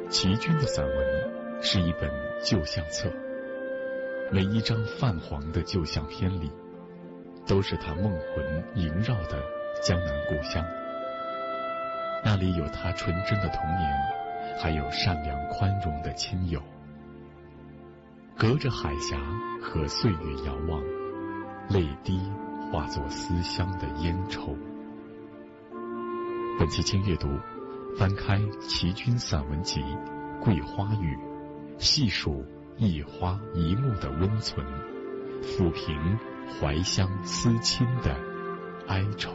齐君的散文是一本旧相册，每一张泛黄的旧相片里，都是他梦魂萦绕的江南故乡。那里有他纯真的童年，还有善良宽容的亲友。隔着海峡和岁月遥望，泪滴化作思乡的烟抽。本期轻阅读，翻开齐君散文集《桂花雨》，细数一花一木的温存，抚平怀乡思亲的哀愁。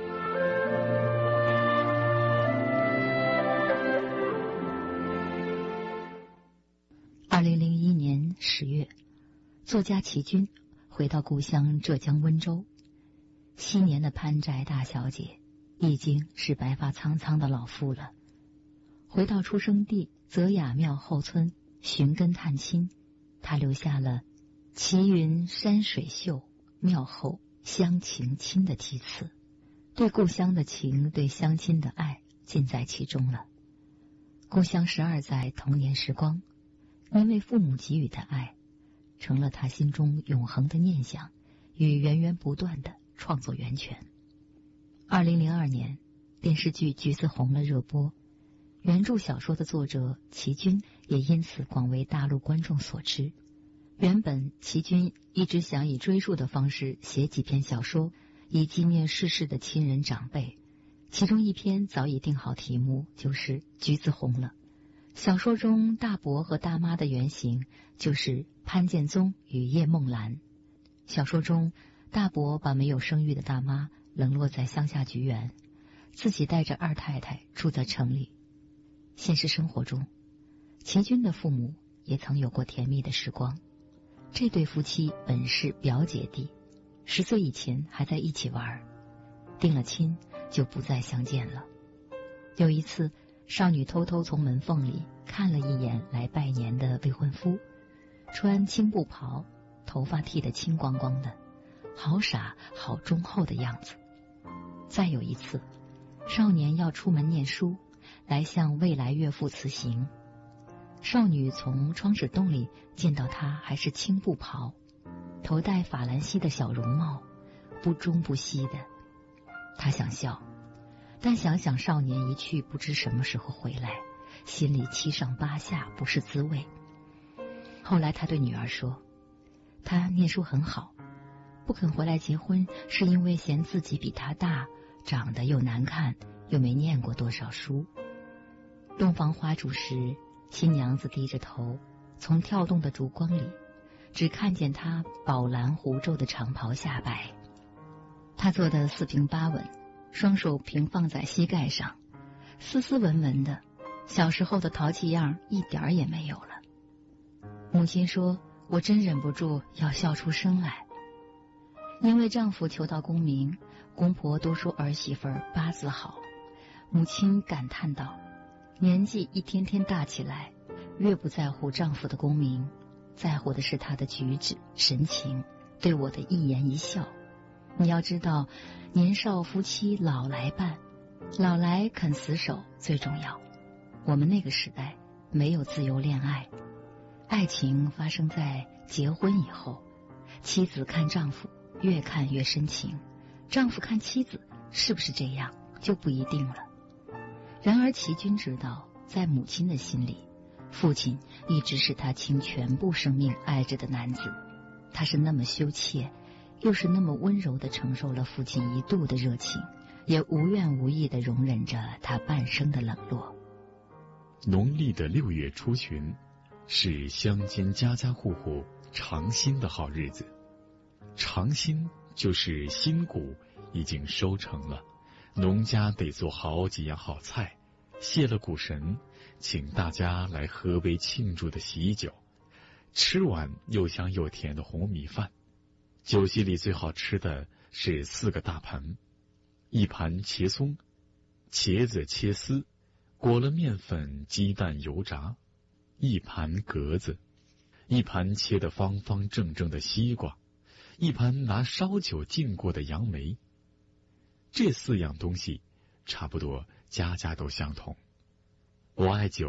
2001年10月，作家齐君回到故乡浙江温州。昔年的潘宅大小姐已经是白发苍苍的老妇了。回到出生地泽雅庙后村寻根探亲，他留下了齐云山水秀，庙后乡情亲的题词。对故乡的情，对乡亲的爱尽在其中了。故乡12载童年时光，因为父母给予的爱，成了他心中永恒的念想与源源不断的创作源泉。2002年，电视剧《橘子红了》热播，原著小说的作者齐君也因此广为大陆观众所知。原本齐君一直想以追述的方式写几篇小说，以纪念逝世的亲人长辈，其中一篇早已定好题目，就是《橘子红了》。小说中大伯和大妈的原型就是潘建宗与叶梦兰。小说中大伯把没有生育的大妈冷落在乡下菊园，自己带着二太太住在城里。现实生活中，齐君的父母也曾有过甜蜜的时光。这对夫妻本是表姐弟，10岁以前还在一起玩，定了亲就不再相见了。有一次，少女偷偷从门缝里看了一眼来拜年的未婚夫，穿青布袍，头发剃得青光光的，好傻好忠厚的样子。再有一次，少年要出门念书，来向未来岳父辞行。少女从窗纸洞里见到他还是青布袍，头戴法兰西的小绒帽，不中不西的。她想笑，但想想少年一去不知什么时候回来，心里七上八下，不是滋味。后来他对女儿说，他念书很好，不肯回来结婚是因为嫌自己比他大，长得又难看，又没念过多少书。洞房花烛时，新娘子低着头，从跳动的烛光里只看见她宝蓝狐皱的长袍下摆。她做的4平8稳，双手平放在膝盖上，斯斯文文的，小时候的淘气样一点儿也没有了。母亲说，我真忍不住要笑出声来。因为丈夫求到功名，公婆都说儿媳妇八字好。母亲感叹道，年纪一天天大起来，越不在乎丈夫的功名，在乎的是他的举止神情，对我的一言一笑。你要知道，年少夫妻老来伴，老来肯死守最重要。我们那个时代没有自由恋爱，爱情发生在结婚以后，妻子看丈夫越看越深情，丈夫看妻子是不是这样就不一定了。然而齐君知道，在母亲的心里，父亲一直是他倾全部生命爱着的男子。他是那么羞怯，又是那么温柔地承受了父亲1度的热情，也无怨无义地容忍着他半生的冷落。 农历的6月初旬，是乡间家家户户尝新的好日子。尝新就是新谷已经收成了，农家得做好几样好菜，谢了谷神，请大家来喝杯庆祝的喜酒，吃碗又香又甜的红米饭。酒席里最好吃的是4个大盘，一盘茄松，茄子切丝，裹了面粉鸡蛋油炸；一盘格子，一盘切得方方正正的西瓜，一盘拿烧酒浸过的杨梅。这4样东西差不多家家都相同。我爱酒，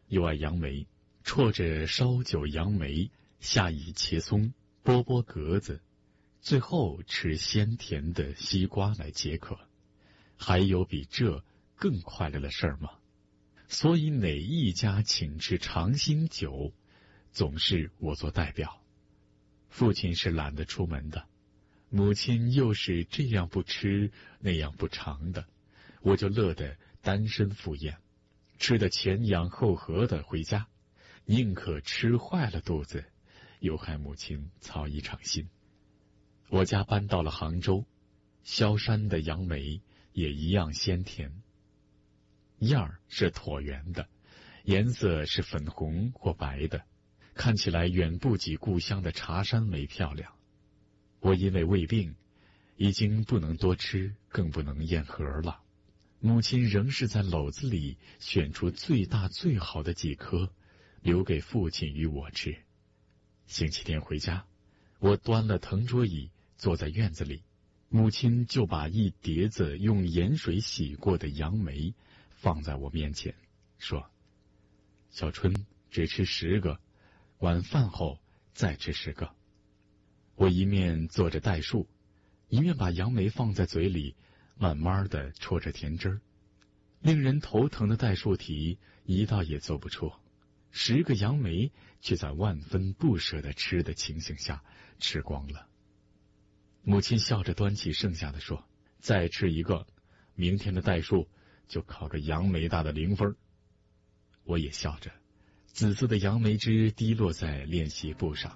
又爱杨梅，绰着烧酒杨梅，下以茄松，剥剥格子，最后吃鲜甜的西瓜来解渴。还有比这更快乐的事儿吗？所以哪一家请吃尝新酒，总是我做代表。父亲是懒得出门的，母亲又是这样不吃那样不尝的，我就乐得单身赴宴，吃得前仰后合的回家，宁可吃坏了肚子，又害母亲操一场心。我家搬到了杭州，萧山的杨梅也一样鲜甜，叶儿是椭圆的，颜色是粉红或白的，看起来远不及故乡的茶山梅漂亮。我因为胃病，已经不能多吃，更不能咽核了。母亲仍是在篓子里选出最大最好的几颗，留给父亲与我吃。星期天回家，我端了藤桌椅坐在院子里，母亲就把一碟子用盐水洗过的杨梅放在我面前，说：“小春只吃10个，晚饭后再吃10个。”我一面做着代数，一面把杨梅放在嘴里，慢慢地戳着甜汁儿。令人头疼的代数题一道也做不出，10个杨梅却在万分不舍地吃的情形下吃光了。母亲笑着端起剩下的说：“再吃1个，明天的代数就考个杨梅大的0分。”我也笑着，紫色的杨梅汁滴落在练习簿上。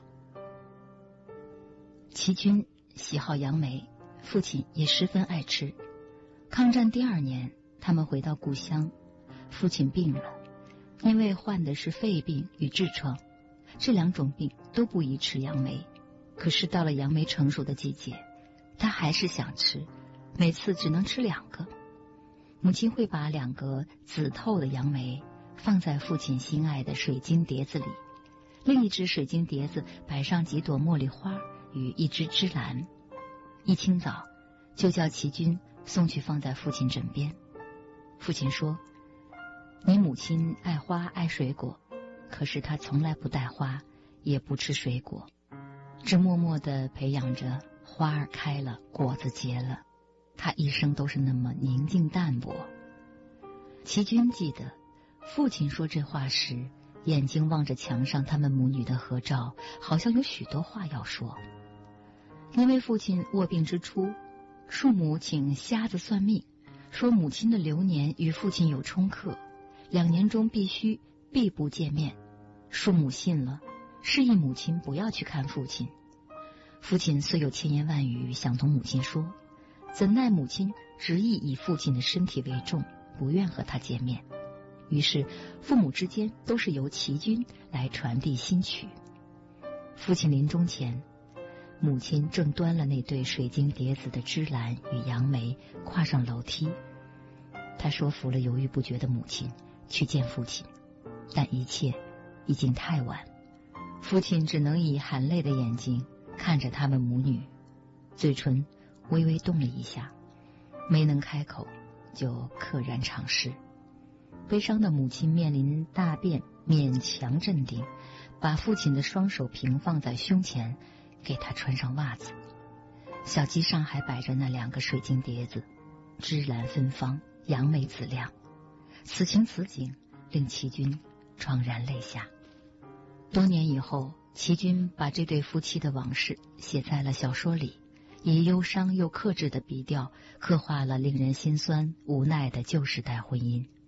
齐军喜好杨梅，父亲也十分爱吃。抗战第2年，他们回到故乡，父亲病了，因为患的是肺病与痔疮，这2种病都不宜吃杨梅。可是到了杨梅成熟的季节，他还是想吃，每次只能吃2个。母亲会把2个紫透的杨梅放在父亲心爱的水晶碟子里，另一只水晶碟子摆上几朵茉莉花与1只芝兰。一清早就叫齐军送去放在父亲枕边。父亲说：“你母亲爱花爱水果，可是她从来不带花，也不吃水果，只默默地培养着花儿开了，果子结了。她一生都是那么宁静淡泊。”齐军记得父亲说这话时，眼睛望着墙上他们母女的合照，好像有许多话要说。因为父亲卧病之初，庶母请瞎子算命，说母亲的流年与父亲有冲克，2年中必不见面。庶母信了，示意母亲不要去看父亲。父亲虽有千言万语想同母亲说，怎奈母亲执意以父亲的身体为重，不愿和他见面。于是父母之间都是由齐军来传递新曲。父亲临终前，母亲正端了那对水晶碟子的芝兰与杨梅跨上楼梯。他说服了犹豫不决的母亲去见父亲，但一切已经太晚。父亲只能以含泪的眼睛看着他们母女，嘴唇微微动了一下，没能开口，就溘然长逝。悲伤的母亲面临大便，勉强镇定，把父亲的双手平放在胸前，给他穿上袜子。小鸡上还摆着那2个水晶碟子，芝兰芬芳，杨梅紫亮。此情此景令齐军怆然泪下。多年以后，齐军把这对夫妻的往事写在了小说里，以忧伤又克制的笔调刻画了令人心酸无奈的旧时代婚姻。